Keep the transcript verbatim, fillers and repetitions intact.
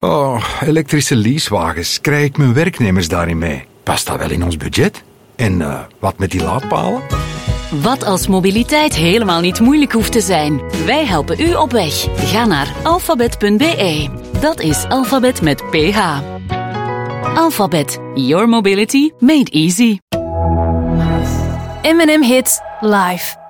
Oh, elektrische leasewagens. Krijg ik mijn werknemers daarin mee? Past dat wel in ons budget? En uh, wat met die laadpalen? Wat als mobiliteit helemaal niet moeilijk hoeft te zijn? Wij helpen u op weg. Ga naar alfabet punt b e. Dat is alfabet met P H. Alphabet. Your mobility made easy. M en M Hits live.